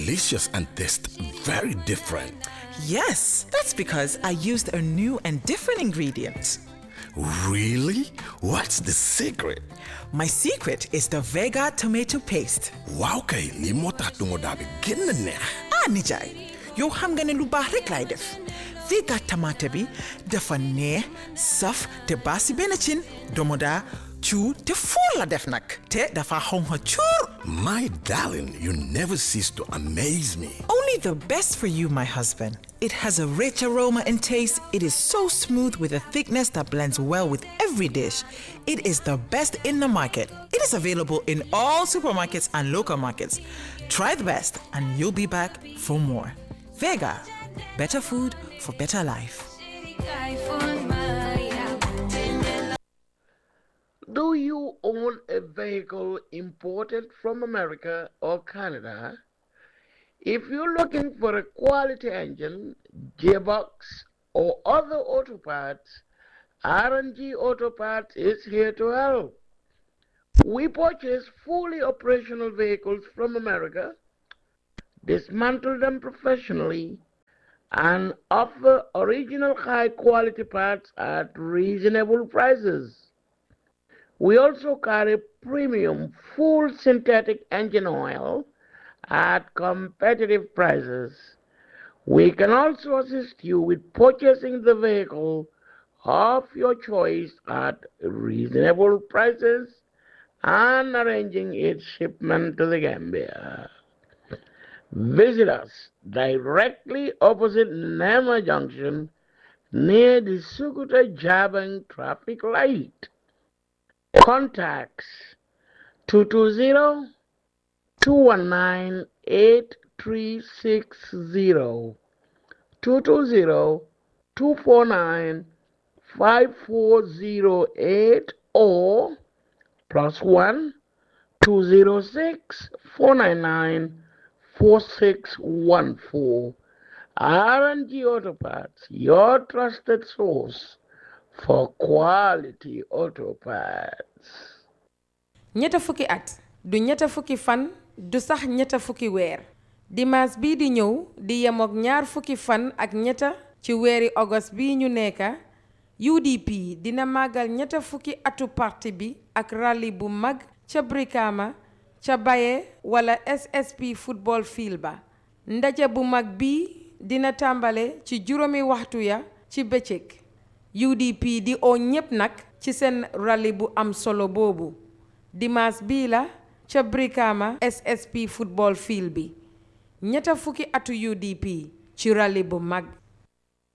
delicious and taste very different. Yes, that's because I used a new and different ingredient. Really? What's the secret? My secret is the Vega tomato paste. Wow kay, li moo tax tungo daa bi gën a neex. Nijaay, yow xam nga ne lu baax rek laay def. Vega tomate bi dafa neex, saf te baasi benn cin, domoda chew te full la def nak. Te dafa xonxa chur. My darling, you never cease to amaze me. Only the best for you, my husband. It has a rich aroma and taste. It is so smooth with a thickness that blends well with every dish. It is the best in the market. It is available in all supermarkets and local markets. Try the best and you'll be back for more. Vega, better food for better life. Do you own a vehicle imported from America or Canada? If you're looking for a quality engine, gearbox, or other auto parts, R&G Auto Parts is here to help. We purchase fully operational vehicles from America, dismantle them professionally, and offer original high-quality parts at reasonable prices. We also carry premium full synthetic engine oil at competitive prices. We can also assist you with purchasing the vehicle of your choice at reasonable prices and arranging its shipment to the Gambia. Visit us directly opposite Nema Junction near the Sukuta Jabang traffic light. Contacts 220-219-8360, 220-249-5408 or +1 206-499-4614. R&G Auto Parts, your trusted source for quality auto parts. ñetta fukki at du ñetta fukki fan du sax ñetta fukki weer dimanche bii di ñëw di yemook ñaar fukki fan ak ñetta ci weeri August bii ñu nekka UDP dina màggal ñetta fukki atu parti bi ak rally bu mag ca Brikama ca Baye wala SSP football field ba ndaje bu mag bii dina tàmbale ci juróomi waxtu ya ci bëccëg UDP di oo ñépp nag ci seen rally bu am solo boobu dimanche bii la ca Brikama SSP football field bi ñetta fukki atu UDP ci rally bu mag